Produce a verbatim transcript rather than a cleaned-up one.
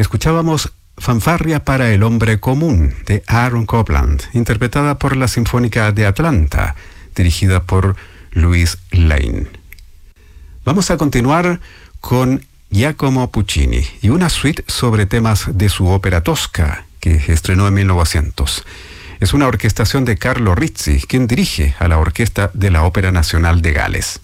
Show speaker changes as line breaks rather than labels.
Escuchábamos Fanfarria para el hombre común, de Aaron Copland, interpretada por la Sinfónica de Atlanta, dirigida por Louis Lane. Vamos a continuar con Giacomo Puccini y una suite sobre temas de su ópera Tosca, que estrenó en mil novecientos. Es una orquestación de Carlo Rizzi, quien dirige a la Orquesta de la Ópera Nacional de Gales.